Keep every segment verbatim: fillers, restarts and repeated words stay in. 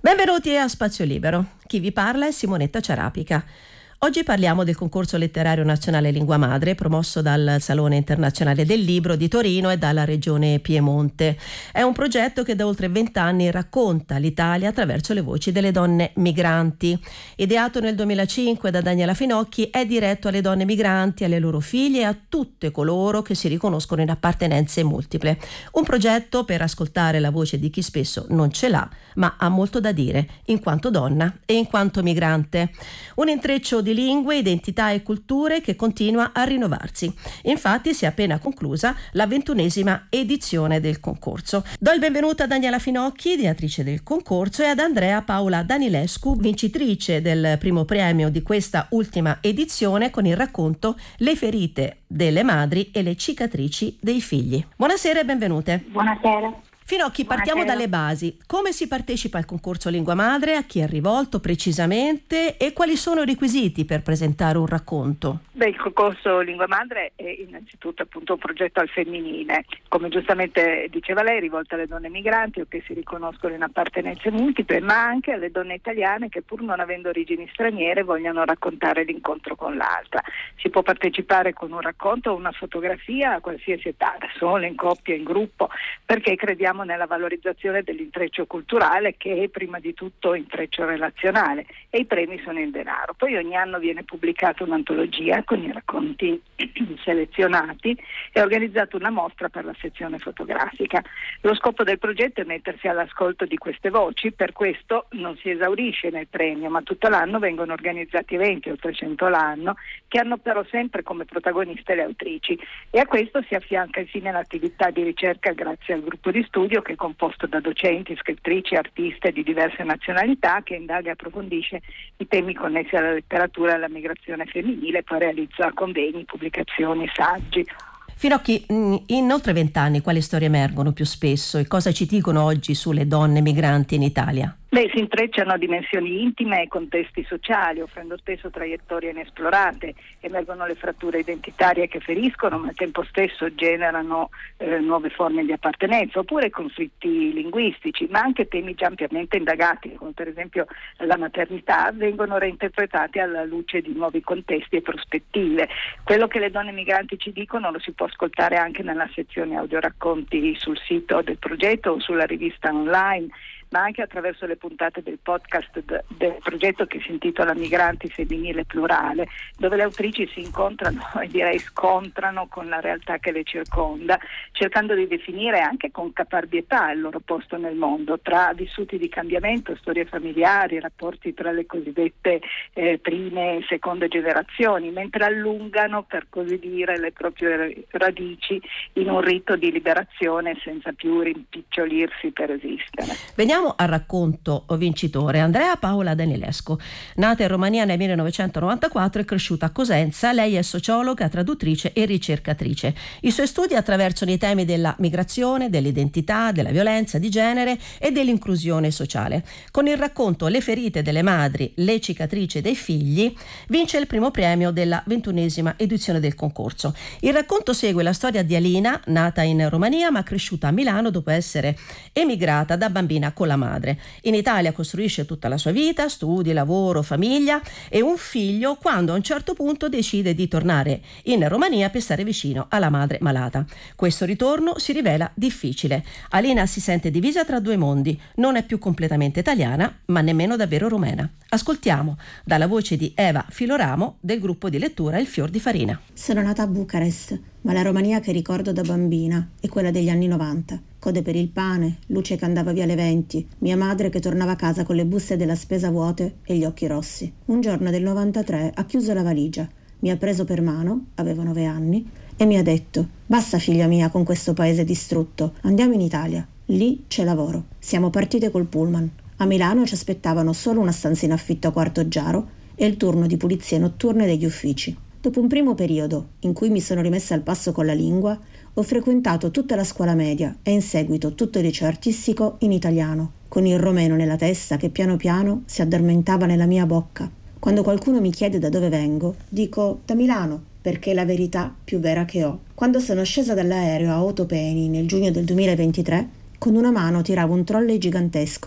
Benvenuti a Spazio Libero. Chi vi parla è Simonetta Ciarapica. Oggi parliamo del concorso letterario nazionale Lingua Madre promosso dal Salone Internazionale del Libro di Torino e dalla Regione Piemonte. È un progetto che da oltre vent'anni racconta l'Italia attraverso le voci delle donne migranti. Ideato nel duemilacinque da Daniela Finocchi, è diretto alle donne migranti, alle loro figlie e a tutte coloro che si riconoscono in appartenenze multiple. Un progetto per ascoltare la voce di chi spesso non ce l'ha, ma ha molto da dire, in quanto donna e in quanto migrante. Un intreccio di di lingue, identità e culture che continua a rinnovarsi. Infatti si è appena conclusa la ventunesima edizione del concorso. Do il benvenuto a Daniela Finocchi, ideatrice del concorso, e ad Andrea Paola Danilescu, vincitrice del primo premio di questa ultima edizione con il racconto Le ferite delle madri e le cicatrici dei figli. Buonasera e benvenute. Buonasera. Finocchi, partiamo Buonasera. dalle basi. Come si partecipa al concorso Lingua Madre? A chi è rivolto precisamente? E quali sono i requisiti per presentare un racconto? Beh, il concorso Lingua Madre è innanzitutto appunto un progetto al femminile, come giustamente diceva lei, rivolto alle donne migranti o che si riconoscono in appartenenze multiple, ma anche alle donne italiane che, pur non avendo origini straniere, vogliono raccontare l'incontro con l'altra. Si può partecipare con un racconto o una fotografia a qualsiasi età, da solo, in coppia, in gruppo, perché crediamo nella valorizzazione dell'intreccio culturale, che è prima di tutto intreccio relazionale, e i premi sono in denaro. Poi ogni anno viene pubblicata un'antologia con i racconti selezionati e organizzata una mostra per la sezione fotografica. Lo scopo del progetto è mettersi all'ascolto di queste voci, per questo non si esaurisce nel premio, ma tutto l'anno vengono organizzati eventi, oltre cento l'anno, che hanno però sempre come protagoniste le autrici, e a questo si affianca infine l'attività di ricerca grazie al gruppo di studio che è composto da docenti, scrittrici, artiste di diverse nazionalità, che indaga e approfondisce i temi connessi alla letteratura e alla migrazione femminile, poi realizza convegni, pubblicazioni, saggi. Finocchi, in oltre vent'anni quali storie emergono più spesso e cosa ci dicono oggi sulle donne migranti in Italia? Beh, si intrecciano dimensioni intime e contesti sociali, offrendo spesso traiettorie inesplorate. Emergono le fratture identitarie che feriscono, ma al tempo stesso generano eh, nuove forme di appartenenza, oppure conflitti linguistici, ma anche temi già ampiamente indagati, come per esempio la maternità, vengono reinterpretati alla luce di nuovi contesti e prospettive. Quello che le donne migranti ci dicono lo si può ascoltare anche nella sezione audioracconti sul sito del progetto o sulla rivista online, ma anche attraverso le puntate del podcast de, del progetto che si intitola Migranti Femminile Plurale, dove le autrici si incontrano e direi scontrano con la realtà che le circonda, cercando di definire anche con caparbietà il loro posto nel mondo, tra vissuti di cambiamento, storie familiari, rapporti tra le cosiddette eh, prime e seconde generazioni, mentre allungano, per così dire, le proprie radici in un rito di liberazione senza più rimpicciolirsi per esistere. Veniamo al racconto vincitore. Andrea Paola Danilescu, nata in Romania nel millenovecentonovantaquattro e cresciuta a Cosenza. Lei è sociologa, traduttrice e ricercatrice. I suoi studi attraversano i temi della migrazione, dell'identità, della violenza di genere e dell'inclusione sociale. Con il racconto Le ferite delle madri, le cicatrici dei figli, vince il primo premio della ventunesima edizione del concorso. Il racconto segue la storia di Alina, nata in Romania ma cresciuta a Milano dopo essere emigrata da bambina con la madre. In Italia costruisce tutta la sua vita, studi, lavoro, famiglia e un figlio, quando a un certo punto decide di tornare in Romania per stare vicino alla madre malata. Questo ritorno si rivela difficile. Alina si sente divisa tra due mondi, non è più completamente italiana, ma nemmeno davvero rumena. Ascoltiamo dalla voce di Eva Filoramo del gruppo di lettura Il Fior di Farina. Sono nata a Bucarest, ma la Romania che ricordo da bambina è quella degli anni novanta. Code per il pane, luce che andava via alle venti, mia madre che tornava a casa con le buste della spesa vuote e gli occhi rossi. Un giorno del novantatré ha chiuso la valigia, mi ha preso per mano, avevo nove anni, e mi ha detto: basta figlia mia con questo paese distrutto, andiamo in Italia, lì c'è lavoro. Siamo partite col pullman. A Milano ci aspettavano solo una stanza in affitto a Quarto Giaro e il turno di pulizie notturne degli uffici. Dopo un primo periodo, in cui mi sono rimessa al passo con la lingua, ho frequentato tutta la scuola media e in seguito tutto il liceo artistico in italiano, con il romeno nella testa che piano piano si addormentava nella mia bocca. Quando qualcuno mi chiede da dove vengo, dico da Milano, perché è la verità più vera che ho. Quando sono scesa dall'aereo a Otopeni nel giugno del duemilaventitré, con una mano tiravo un trolley gigantesco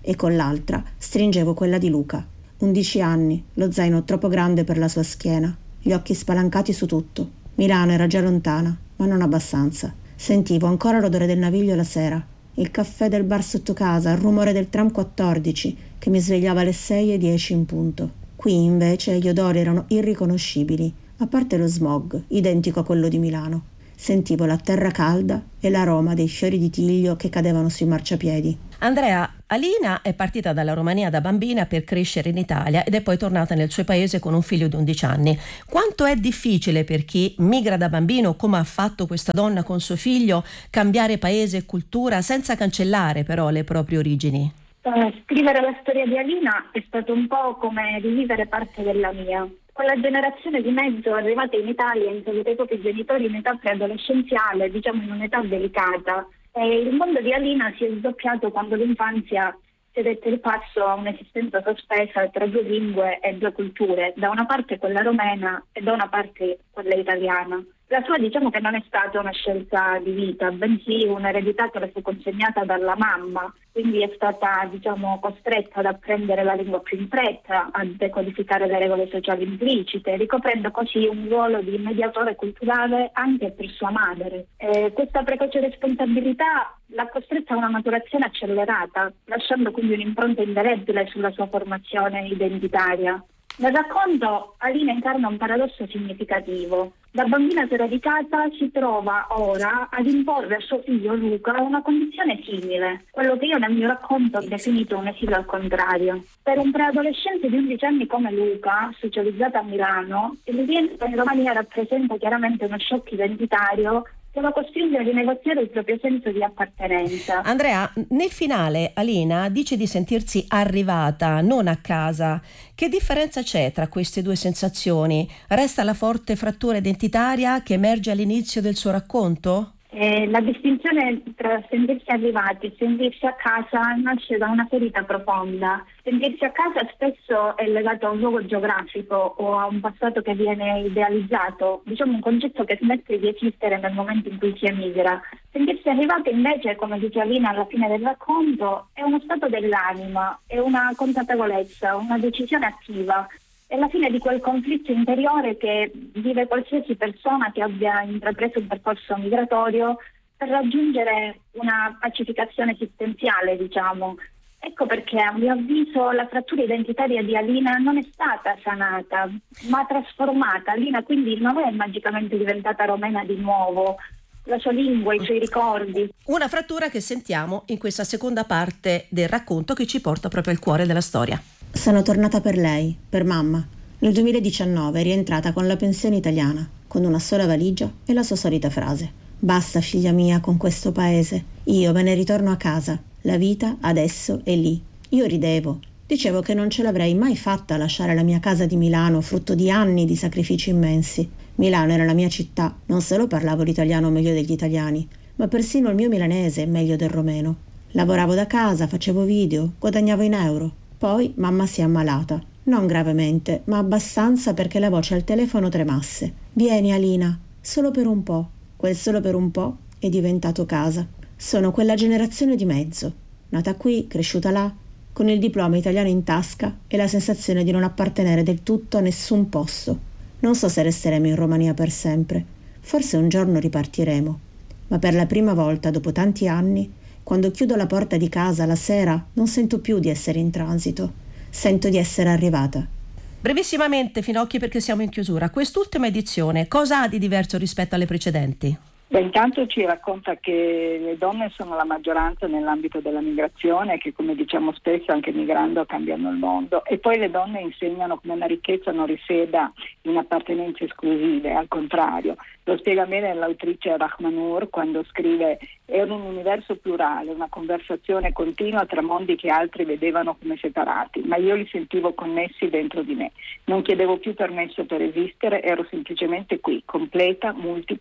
e con l'altra stringevo quella di Luca. Undici anni, lo zaino troppo grande per la sua schiena, gli occhi spalancati su tutto. Milano era già lontana, ma non abbastanza. Sentivo ancora l'odore del naviglio la sera, il caffè del bar sotto casa, il rumore del tram quattordici che mi svegliava alle sei e dieci in punto. Qui invece gli odori erano irriconoscibili, a parte lo smog, identico a quello di Milano. Sentivo la terra calda e l'aroma dei fiori di tiglio che cadevano sui marciapiedi. Andrea, Alina è partita dalla Romania da bambina per crescere in Italia ed è poi tornata nel suo paese con un figlio di undici anni. Quanto è difficile per chi migra da bambino, come ha fatto questa donna con suo figlio, cambiare paese e cultura senza cancellare però le proprie origini? Uh, scrivere la storia di Alina è stato un po' come rivivere parte della mia. Quella generazione di mezzo arrivata in Italia inseguita i propri genitori in età preadolescenziale, diciamo in un'età delicata. E il mondo di Alina si è sdoppiato quando l'infanzia cedette il passo a un'esistenza sospesa tra due lingue e due culture, da una parte quella romena e da una parte quella italiana. La sua diciamo che non è stata una scelta di vita, bensì un'eredità che le fu consegnata dalla mamma, quindi è stata diciamo costretta ad apprendere la lingua più in fretta, a decodificare le regole sociali implicite, ricoprendo così un ruolo di mediatore culturale anche per sua madre. E questa precoce responsabilità l'ha costretta a una maturazione accelerata, lasciando quindi un'impronta indelebile sulla sua formazione identitaria. Nel racconto Alina incarna un paradosso significativo. Da bambina sradicata si trova ora ad imporre a suo figlio Luca una condizione simile, quello che io nel mio racconto ho definito un esilio al contrario. Per un preadolescente di undici anni come Luca, socializzato a Milano, il rientro in Romania rappresenta chiaramente uno shock identitario che lo costringe a rinegoziare il proprio senso di appartenenza. Andrea, nel finale Alina dice di sentirsi arrivata, non a casa. Che differenza c'è tra queste due sensazioni? Resta la forte frattura identitaria che emerge all'inizio del suo racconto? Eh, la distinzione tra sentirsi arrivati e sentirsi a casa nasce da una ferita profonda. Sentirsi a casa spesso è legato a un luogo geografico o a un passato che viene idealizzato, diciamo un concetto che smette di esistere nel momento in cui si emigra. Sentirsi arrivati invece, come dice Alina alla fine del racconto, è uno stato dell'anima, è una consapevolezza, una decisione attiva. È la fine di quel conflitto interiore che vive qualsiasi persona che abbia intrapreso un percorso migratorio per raggiungere una pacificazione esistenziale, diciamo. Ecco perché a mio avviso la frattura identitaria di Alina non è stata sanata, ma trasformata. Alina quindi non è magicamente diventata romena di nuovo. La sua lingua, i suoi ricordi. Una frattura che sentiamo in questa seconda parte del racconto che ci porta proprio al cuore della storia. Sono tornata per lei, per mamma. Nel duemiladiciannove è rientrata con la pensione italiana, con una sola valigia e la sua solita frase. Basta figlia mia con questo paese, io me ne ritorno a casa, la vita adesso è lì. Io ridevo, dicevo che non ce l'avrei mai fatta a lasciare la mia casa di Milano, frutto di anni di sacrifici immensi. Milano era la mia città, non solo parlavo l'italiano meglio degli italiani, ma persino il mio milanese è meglio del romeno. Lavoravo da casa, facevo video, guadagnavo in euro. Poi mamma si è ammalata, non gravemente, ma abbastanza perché la voce al telefono tremasse. Vieni Alina, solo per un po'. Quel solo per un po' è diventato casa. Sono quella generazione di mezzo, nata qui, cresciuta là, con il diploma italiano in tasca e la sensazione di non appartenere del tutto a nessun posto. Non so se resteremo in Romania per sempre, forse un giorno ripartiremo, ma per la prima volta dopo tanti anni, quando chiudo la porta di casa la sera, non sento più di essere in transito, sento di essere arrivata. Brevissimamente, Finocchi, perché siamo in chiusura, quest'ultima edizione cosa ha di diverso rispetto alle precedenti? Beh, intanto ci racconta che le donne sono la maggioranza nell'ambito della migrazione, che come diciamo spesso anche migrando cambiano il mondo, e poi le donne insegnano come la ricchezza non risieda in appartenenze esclusive, al contrario. Lo spiega bene l'autrice Rahmanur quando scrive: era un universo plurale, una conversazione continua tra mondi che altri vedevano come separati, ma io li sentivo connessi dentro di me. Non chiedevo più permesso per esistere, ero semplicemente qui, completa, multipla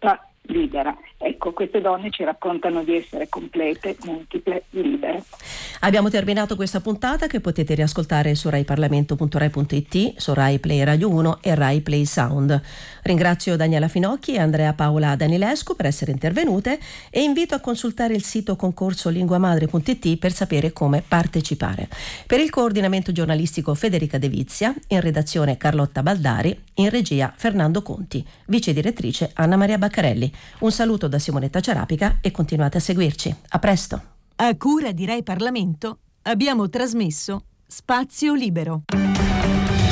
libera. Ecco, queste donne ci raccontano di essere complete, multiple, libere. Abbiamo terminato questa puntata che potete riascoltare su rai parlamento punto rai punto it, su Rai Play Radio uno e Rai Play Sound. Ringrazio Daniela Finocchi e Andrea Paola Danilescu per essere intervenute e invito a consultare il sito concorso linguamadre punto it per sapere come partecipare. Per il coordinamento giornalistico Federica De Vizia, in redazione Carlotta Baldari, in regia Fernando Conti, vice direttrice Anna Maria Baccarelli. Un saluto da Simonetta Ciarapica e continuate a seguirci. A presto. A cura di Rai Parlamento abbiamo trasmesso Spazio Libero.